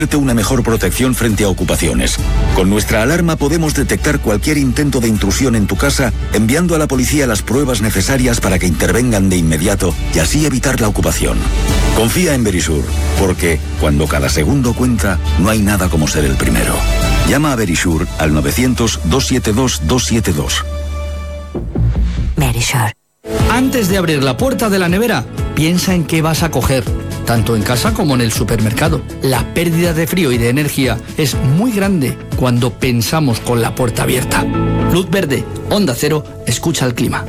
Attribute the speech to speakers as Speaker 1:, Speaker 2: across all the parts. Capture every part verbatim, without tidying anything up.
Speaker 1: una mejor protección frente a ocupaciones. Con nuestra alarma podemos detectar cualquier intento de intrusión en tu casa, enviando a la policía las pruebas necesarias para que intervengan de inmediato y así evitar la ocupación. Confía en Verisure, porque cuando cada segundo cuenta, no hay nada como ser el primero. Llama a Verisure al novecientos, doscientos setenta y dos, doscientos setenta y dos.
Speaker 2: Verisure.
Speaker 3: Antes de abrir la puerta de la nevera, piensa en qué vas a coger, tanto en casa como en el supermercado. La pérdida de frío y de energía es muy grande cuando pensamos con la puerta abierta. Luz verde, Onda Cero, escucha el clima.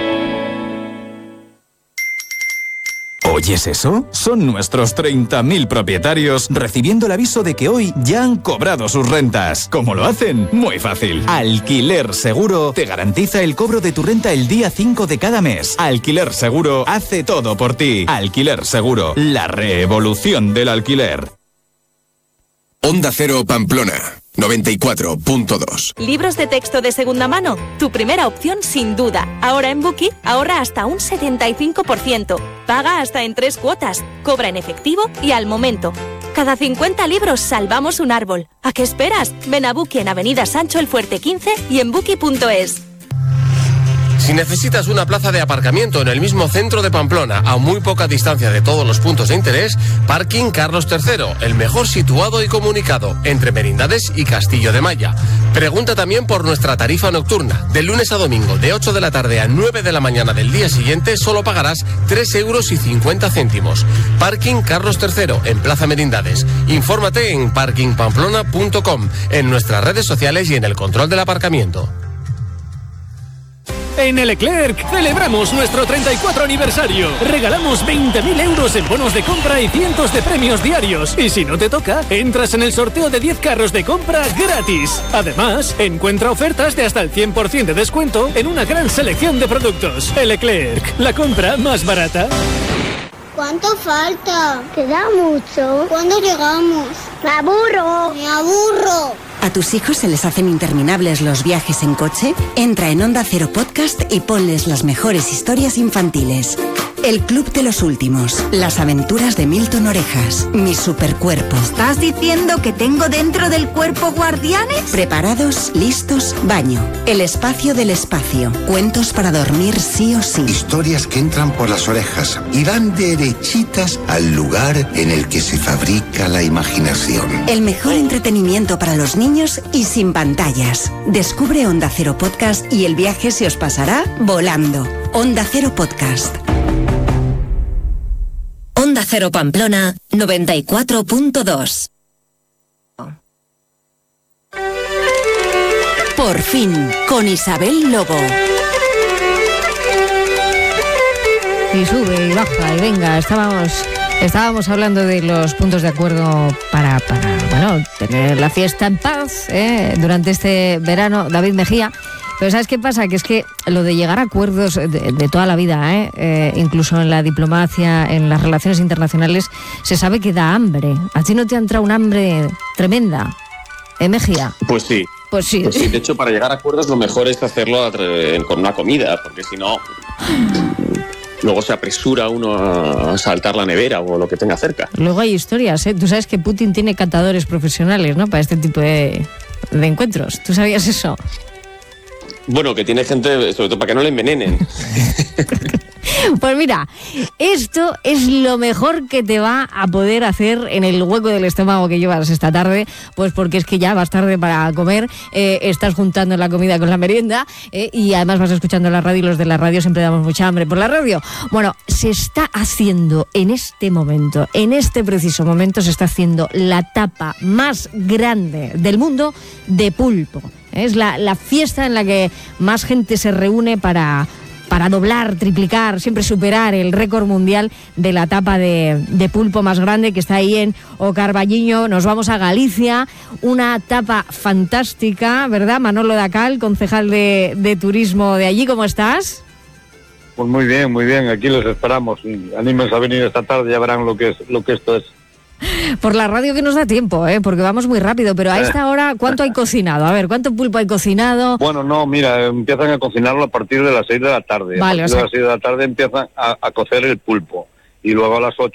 Speaker 4: ¿Oyes eso? Son nuestros treinta mil propietarios recibiendo el aviso de que hoy ya han cobrado sus rentas. ¿Cómo lo hacen? Muy fácil. Alquiler Seguro te garantiza el cobro de tu renta el día cinco de cada mes. Alquiler Seguro hace todo por ti. Alquiler Seguro, la revolución del alquiler.
Speaker 5: Onda Cero Pamplona, noventa y cuatro punto dos.
Speaker 6: Libros de texto de segunda mano, tu primera opción sin duda. Ahora en Bookie ahorra hasta un setenta y cinco por ciento. Paga hasta en tres cuotas. Cobra en efectivo y al momento. Cada cincuenta libros salvamos un árbol. ¿A qué esperas? Ven a Bookie en Avenida Sancho El Fuerte quince y en bookie punto es.
Speaker 7: Si necesitas una plaza de aparcamiento en el mismo centro de Pamplona, a muy poca distancia de todos los puntos de interés, Parking Carlos tercero, el mejor situado y comunicado, entre Merindades y Castillo de Maya. Pregunta también por nuestra tarifa nocturna. De lunes a domingo, de ocho de la tarde a nueve de la mañana del día siguiente, solo pagarás tres euros y cincuenta céntimos. Parking Carlos tercero, en Plaza Merindades. Infórmate en parking pamplona punto com, en nuestras redes sociales y en el control del aparcamiento.
Speaker 8: En el Leclerc celebramos nuestro treinta y cuatro aniversario. Regalamos veinte mil euros en bonos de compra y cientos de premios diarios. Y si no te toca, entras en el sorteo de diez carros de compra gratis. Además, encuentra ofertas de hasta el cien por ciento de descuento en una gran selección de productos. El Leclerc, la compra más barata.
Speaker 9: ¿Cuánto falta? Queda mucho. ¿Cuándo llegamos? ¡Me aburro! ¡Me aburro!
Speaker 2: ¿A tus hijos se les hacen interminables los viajes en coche? Entra en Onda Cero Podcast y ponles las mejores historias infantiles. El Club de los Últimos. Las aventuras de Milton Orejas. Mi supercuerpo.
Speaker 10: ¿Estás diciendo que tengo dentro del cuerpo guardianes?
Speaker 2: Preparados, listos, baño. El espacio del espacio. Cuentos para dormir sí o sí.
Speaker 11: Historias que entran por las orejas y van derechitas al lugar en el que se fabrica la imaginación.
Speaker 2: El mejor entretenimiento para los niños y sin pantallas. Descubre Onda Cero Podcast y el viaje se os pasará volando. Onda Cero Podcast.
Speaker 12: Onda Cero Pamplona, noventa y cuatro punto dos.
Speaker 2: Por fin, con Isabel Lobo.
Speaker 13: Y sube y baja y venga, estábamos... Estábamos hablando de los puntos de acuerdo para, para bueno, tener la fiesta en paz ¿eh? durante este verano, David Mejía. Pero ¿sabes qué pasa? Que es que lo de llegar a acuerdos de, de toda la vida, ¿eh? Eh, incluso en la diplomacia, en las relaciones internacionales, se sabe que da hambre. ¿A ti no te ha entrado un hambre tremenda, eh, Mejía?
Speaker 14: Pues sí.
Speaker 13: Pues sí.
Speaker 14: Pues sí. De hecho, para llegar a acuerdos lo mejor es hacerlo con una comida, porque si no... Luego se apresura uno a saltar la nevera o lo que tenga cerca.
Speaker 13: Luego hay historias, ¿eh? Tú sabes que Putin tiene catadores profesionales, ¿no? Para este tipo de, de encuentros. ¿Tú sabías eso?
Speaker 14: Bueno, que tiene gente, sobre todo para que no le envenenen.
Speaker 13: Pues mira, esto es lo mejor que te va a poder hacer en el hueco del estómago que llevas esta tarde, pues porque es que ya vas tarde para comer, eh, estás juntando la comida con la merienda eh, y además vas escuchando la radio y los de la radio siempre damos mucha hambre por la radio. Bueno, se está haciendo en este momento, en este preciso momento, se está haciendo la tapa más grande del mundo de pulpo. Es la, la fiesta en la que más gente se reúne para... para doblar, triplicar, siempre superar el récord mundial de la tapa de, de pulpo más grande que está ahí en Ocarballiño. Nos vamos a Galicia, una tapa fantástica, ¿verdad? Manolo Dacal, concejal de, de turismo de allí, ¿cómo estás?
Speaker 15: Pues muy bien, muy bien, aquí los esperamos. Anímense a venir esta tarde, ya verán lo que es, lo que esto es.
Speaker 13: Por la radio que nos da tiempo, ¿eh? Porque vamos muy rápido, pero a esta hora, ¿cuánto hay cocinado? A ver, ¿cuánto pulpo hay cocinado?
Speaker 15: Bueno, no, mira, empiezan a cocinarlo a partir de las seis de la tarde.
Speaker 13: Vale,
Speaker 15: a partir
Speaker 13: o sea...
Speaker 15: de las seis de la tarde empiezan a, a cocer el pulpo. Y luego a las ocho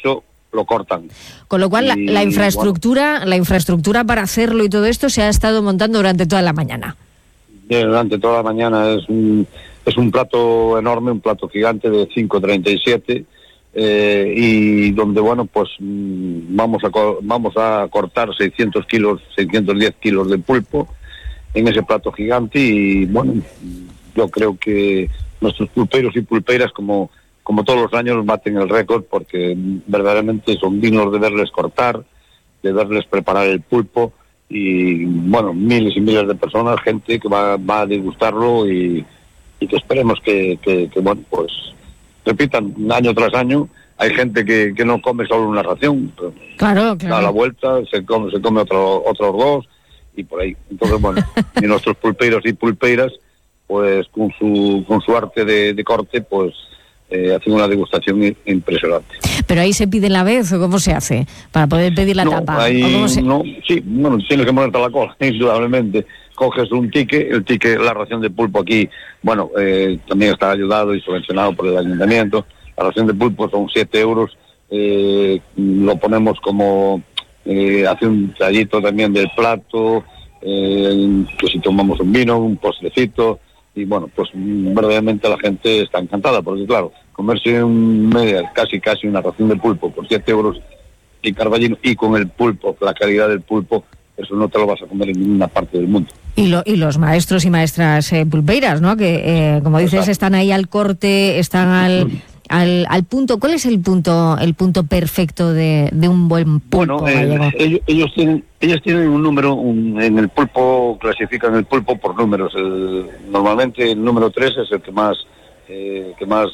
Speaker 15: lo cortan.
Speaker 13: Con lo cual,
Speaker 15: y,
Speaker 13: la, la infraestructura
Speaker 15: bueno,
Speaker 13: la infraestructura para hacerlo y todo esto se ha estado montando durante toda la mañana.
Speaker 15: Durante toda la mañana es un, es un plato enorme, un plato gigante de cinco treinta y siete, eh, y donde, bueno, pues vamos a, vamos a cortar seiscientos kilos, seiscientos diez kilos de pulpo en ese plato gigante. Y bueno, yo creo que nuestros pulperos y pulpeiras, como, como todos los años, baten el récord, porque verdaderamente son dignos de verles cortar, de verles preparar el pulpo. Y bueno, miles y miles de personas, gente que va, va a degustarlo, y, y que esperemos que, que, que, bueno, pues repitan año tras año. Hay gente que, que no come solo una ración,
Speaker 13: claro, claro.
Speaker 15: Da la vuelta, se come, se come otro, otros dos, y por ahí. Entonces, bueno, y nuestros pulperos y pulpeiras, pues con su, con su arte de, de corte, pues eh, hacen una degustación impresionante.
Speaker 13: ¿Pero ahí se pide la vez o cómo se hace? Para poder pedir la
Speaker 15: no,
Speaker 13: tapa.
Speaker 15: Ahí,
Speaker 13: ¿O cómo se...
Speaker 15: no, sí, bueno, tienes que ponerte la cola, indudablemente. Coges un ticket, el ticket, la ración de pulpo aquí, bueno, eh, también está ayudado y subvencionado por el ayuntamiento. La ración de pulpo son siete euros, eh, lo ponemos como, eh, hace un tallito también del plato, eh, que si tomamos un vino, un postrecito, y bueno, pues verdaderamente la gente está encantada, porque claro, comerse un media, casi casi una ración de pulpo por siete euros y Carballino, y con el pulpo, la calidad del pulpo, eso no te lo vas a comer en ninguna parte del mundo.
Speaker 13: Y, lo, y los maestros y maestras eh, pulpeiras, ¿no? Que, eh, como dices, Exacto. están ahí al corte, están al, al, al punto. ¿Cuál es el punto el punto perfecto de, de un buen pulpo?
Speaker 15: Bueno, eh, ellos, ellos tienen ellos tienen un número, un, en el pulpo, clasifican el pulpo por números. El, normalmente el número tres es el que más, eh, que más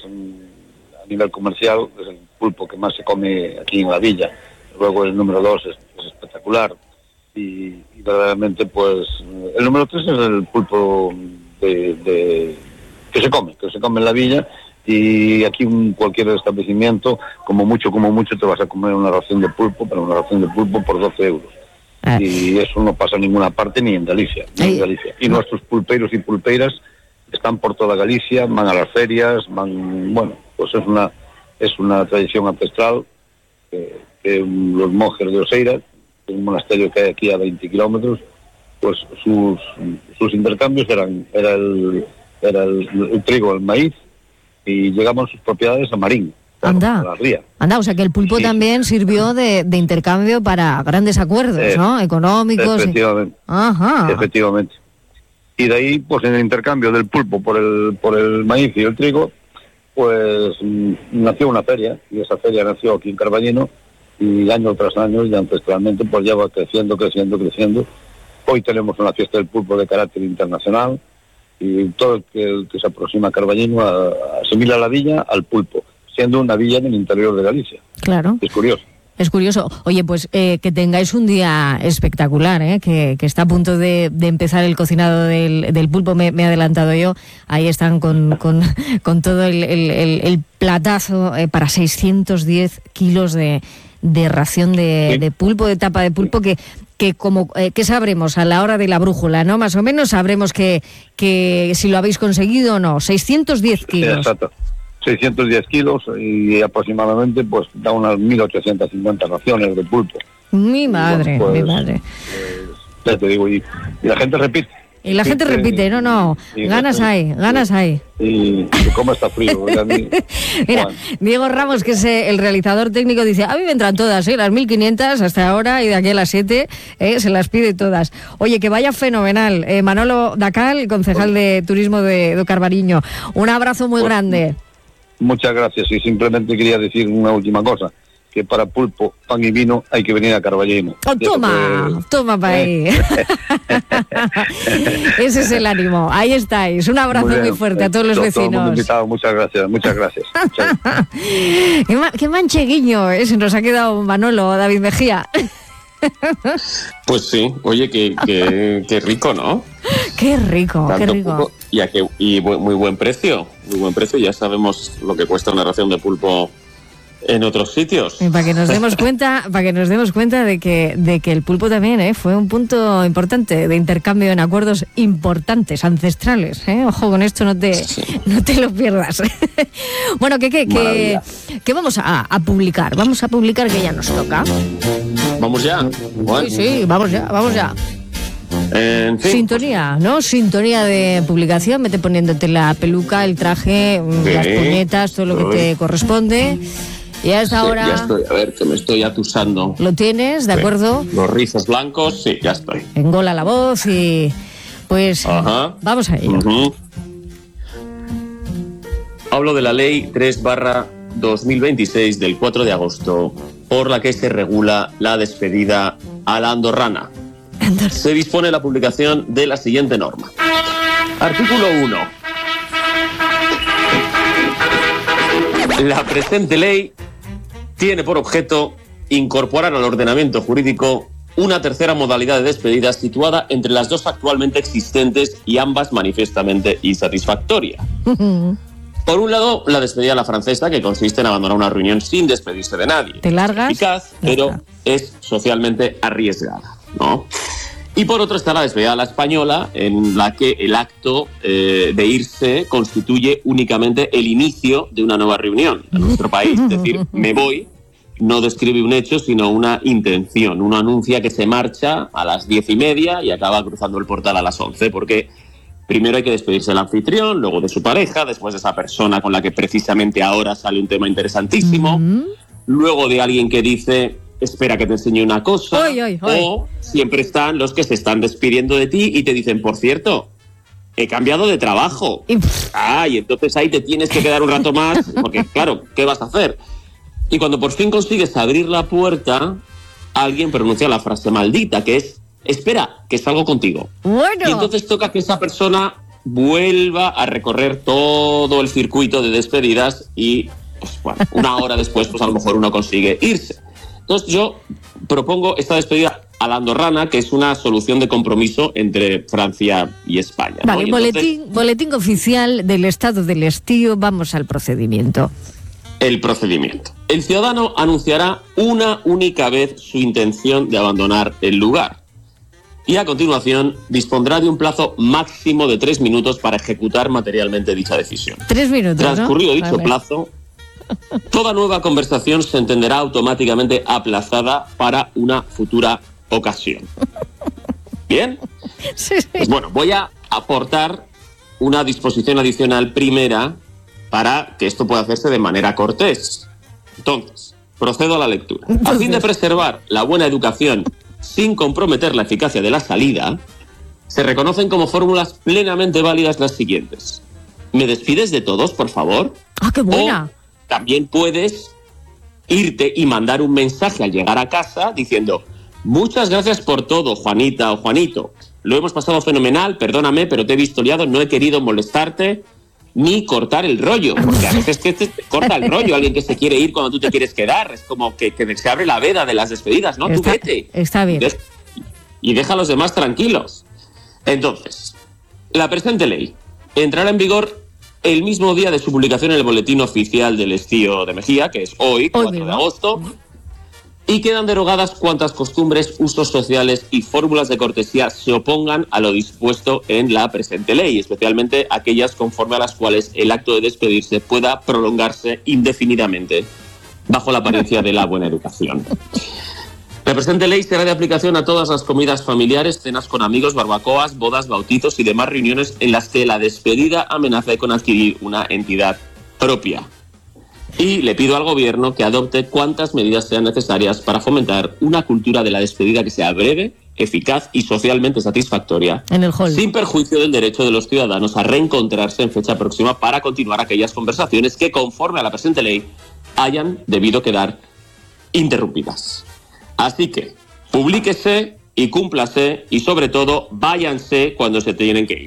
Speaker 15: a nivel comercial, es el pulpo que más se come aquí en la villa. Luego el número dos es, es espectacular. Y, y verdaderamente, pues, el número tres es el pulpo de, de que se come, que se come en la villa, y aquí en cualquier establecimiento, como mucho, como mucho, te vas a comer una ración de pulpo, pero una ración de pulpo por doce euros. Ah. Y eso no pasa en ninguna parte, ni en Galicia, ni en Galicia. Y nuestros pulperos y pulpeiras están por toda Galicia, van a las ferias, van, bueno, pues es una es una tradición ancestral que, que los monjes de Oseira, un monasterio que hay aquí a veinte kilómetros, pues sus sus intercambios eran era el era el, el trigo, el maíz, y llegaban sus propiedades a Marín, claro,
Speaker 13: anda,
Speaker 15: a la ría.
Speaker 13: Anda, o sea que el pulpo sí. también sirvió de, de intercambio para grandes acuerdos, eh, ¿no? Económicos.
Speaker 15: Efectivamente.
Speaker 13: Y... Ajá.
Speaker 15: Efectivamente. Y de ahí, pues en el intercambio del pulpo por el por el maíz y el trigo, pues m- nació una feria, y esa feria nació aquí en Carballino, y año tras año, y ancestralmente, pues ya va creciendo, creciendo, creciendo. Hoy tenemos una fiesta del pulpo de carácter internacional, y todo el que, el que se aproxima a Carballino a, a asimila la villa al pulpo, siendo una villa en el interior de Galicia.
Speaker 13: Claro.
Speaker 15: Es curioso.
Speaker 13: Es curioso. Oye, pues eh, que tengáis un día espectacular, ¿eh? que, que está a punto de, de empezar el cocinado del, del pulpo, me, me he adelantado yo. Ahí están con, con, con todo el, el, el, el platazo eh, para seiscientos diez kilos de, de ración de, sí. de pulpo, de tapa de pulpo, que que como eh, que sabremos a la hora de la brújula, ¿no? Más o menos sabremos que, que si lo habéis conseguido o no. seiscientos diez kilos. Sí,
Speaker 15: exacto. seiscientos diez kilos, y aproximadamente pues da unas mil ochocientas cincuenta raciones de pulpo.
Speaker 13: Mi madre, bueno, pues, mi madre.
Speaker 15: Pues, ya te digo, y, y la gente repite.
Speaker 13: Y la gente repite, no, no, ganas hay, ganas hay.
Speaker 15: Y cómo está frío. Mí,
Speaker 13: Mira, bueno. Diego Ramos, que es el realizador técnico, dice, a mí me entran todas, ¿eh? Las mil quinientas hasta ahora, y de aquí a las siete ¿eh? Se las pide todas. Oye, que vaya fenomenal. Eh, Manolo Dacal, concejal de Turismo de, de Carbariño, un abrazo muy pues, grande.
Speaker 15: Muchas gracias, y simplemente quería decir una última cosa, que para pulpo, pan y vino hay que venir a Carballino.
Speaker 13: Oh, toma, que... toma para ahí. Ese es el ánimo. Ahí estáis. Un abrazo muy, muy fuerte a todos los vecinos.
Speaker 15: Todo el mundo invitado. Muchas gracias, muchas gracias.
Speaker 13: qué, ma- qué mancheguiño ese nos ha quedado Manolo, David Mejía.
Speaker 14: Pues sí, oye, qué, qué, qué rico, ¿no?
Speaker 13: Qué rico,
Speaker 14: Tanto
Speaker 13: qué rico.
Speaker 14: Pulpo, y, a que, y muy, muy buen precio, muy buen precio. Ya sabemos lo que cuesta una ración de pulpo en otros sitios.
Speaker 13: Y para que nos demos cuenta, para que nos demos cuenta de que, de que el pulpo también ¿eh? fue un punto importante de intercambio en acuerdos importantes, ancestrales. ¿eh? Ojo con esto, no te, sí. no te lo pierdas. Bueno, ¿qué, qué, qué, qué vamos a, a publicar? Vamos a publicar que ya nos toca.
Speaker 14: ¿Vamos ya?
Speaker 13: Sí, sí, vamos ya, vamos ya.
Speaker 14: En fin.
Speaker 13: Sintonía, ¿no? Sintonía de publicación, vete poniéndote la peluca, el traje, sí. las puñetas, todo lo que te corresponde. Y a esta
Speaker 14: sí,
Speaker 13: hora...
Speaker 14: Ya estoy, a ver, que me estoy atusando.
Speaker 13: ¿Lo tienes? ¿De sí. acuerdo?
Speaker 14: Los rizos blancos, sí, ya estoy.
Speaker 13: Engola la voz y... Pues Ajá. vamos a ello. Uh-huh.
Speaker 14: Hablo de la ley tres barra dos mil veintiséis del cuatro de agosto, por la que se regula la despedida a la andorrana. Se dispone la publicación de la siguiente norma. Artículo uno. La presente ley tiene por objeto incorporar al ordenamiento jurídico una tercera modalidad de despedida situada entre las dos actualmente existentes y ambas manifiestamente insatisfactoria. Por un lado, la despedida a la francesa, que consiste en abandonar una reunión sin despedirse de nadie.
Speaker 13: Te largas.
Speaker 14: Es eficaz, pero está. es socialmente arriesgada, ¿no? Y por otro está la despedida a la española, en la que el acto eh, de irse constituye únicamente el inicio de una nueva reunión en nuestro país. Es decir, me voy, no describe un hecho, sino una intención. Uno anuncia que se marcha a las diez y media y acaba cruzando el portal a las once, porque primero hay que despedirse del anfitrión, luego de su pareja, después de esa persona con la que precisamente ahora sale un tema interesantísimo, uh-huh. luego de alguien que dice... espera que te enseñe una cosa, oy, oy, oy. O siempre están los que se están despidiendo de ti y te dicen, por cierto, he cambiado de trabajo. Ah, y entonces ahí te tienes que quedar un rato más, porque claro, ¿qué vas a hacer? Y cuando por fin consigues abrir la puerta, alguien pronuncia la frase maldita, que es, espera, que salgo contigo.
Speaker 13: Bueno.
Speaker 14: Y entonces toca que esa persona vuelva a recorrer todo el circuito de despedidas y, pues bueno, una hora después, pues a lo mejor uno consigue irse. Entonces yo propongo esta despedida a la andorrana, que es una solución de compromiso entre Francia y España.
Speaker 13: Vale,
Speaker 14: ¿no? Y
Speaker 13: boletín,
Speaker 14: entonces,
Speaker 13: boletín oficial del Estado del Estío, vamos al procedimiento.
Speaker 14: El procedimiento. El ciudadano anunciará una única vez su intención de abandonar el lugar. Y a continuación dispondrá de un plazo máximo de tres minutos para ejecutar materialmente dicha decisión.
Speaker 13: Tres minutos,
Speaker 14: Transcurrido
Speaker 13: ¿no?
Speaker 14: dicho
Speaker 13: vale.
Speaker 14: plazo... toda nueva conversación se entenderá automáticamente aplazada para una futura ocasión. ¿Bien?
Speaker 13: Sí, sí.
Speaker 14: Pues bueno, voy a aportar una disposición adicional primera para que esto pueda hacerse de manera cortés. Entonces, procedo a la lectura. A fin de preservar la buena educación sin comprometer la eficacia de la salida, se reconocen como fórmulas plenamente válidas las siguientes. ¿Me despides de todos, por favor?
Speaker 13: ¡Ah, qué buena!
Speaker 14: O también puedes irte y mandar un mensaje al llegar a casa diciendo, muchas gracias por todo, Juanita o Juanito. Lo hemos pasado fenomenal, perdóname, pero te he visto liado, no he querido molestarte ni cortar el rollo, porque a veces que te corta el rollo alguien que se quiere ir cuando tú te quieres quedar. Es como que, que se abre la veda de las despedidas, ¿no?
Speaker 13: Está,
Speaker 14: tú vete.
Speaker 13: Está bien.
Speaker 14: De- y deja a los demás tranquilos. Entonces, la presente ley entrará en vigor el mismo día de su publicación en el Boletín Oficial del Estío de Mejía, que es hoy, cuatro de agosto, y quedan derogadas cuantas costumbres, usos sociales y fórmulas de cortesía se opongan a lo dispuesto en la presente ley, especialmente aquellas conforme a las cuales el acto de despedirse pueda prolongarse indefinidamente, bajo la apariencia de la buena educación. La presente ley será de aplicación a todas las comidas familiares, cenas con amigos, barbacoas, bodas, bautizos y demás reuniones en las que la despedida amenace con adquirir una entidad propia. Y le pido al Gobierno que adopte cuantas medidas sean necesarias para fomentar una cultura de la despedida que sea breve, eficaz y socialmente satisfactoria,
Speaker 13: en el hall,
Speaker 14: sin perjuicio del derecho de los ciudadanos a reencontrarse en fecha próxima para continuar aquellas conversaciones que, conforme a la presente ley, hayan debido quedar interrumpidas. Así que, publíquese y cúmplase y, sobre todo, váyanse cuando se tienen que ir.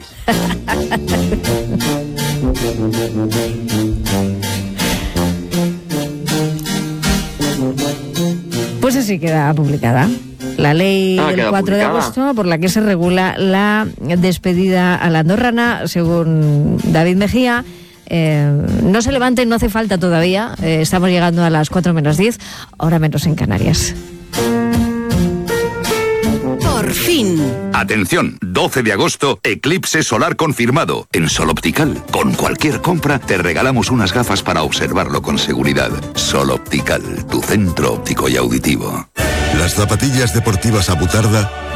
Speaker 13: Pues así queda publicada la ley
Speaker 14: Ah,
Speaker 13: del
Speaker 14: queda
Speaker 13: cuatro de
Speaker 14: publicada.
Speaker 13: agosto por la que se regula la despedida a la andorrana, según David Mejía. Eh, no se levanten, no hace falta todavía. Eh, estamos llegando a las cuatro menos diez, ahora menos en Canarias.
Speaker 16: Por fin. Atención, doce de agosto, eclipse solar confirmado. En Sol Optical, con cualquier compra, te regalamos unas gafas para observarlo con seguridad. Sol Optical, tu centro óptico y auditivo.
Speaker 17: Las zapatillas deportivas Abutarda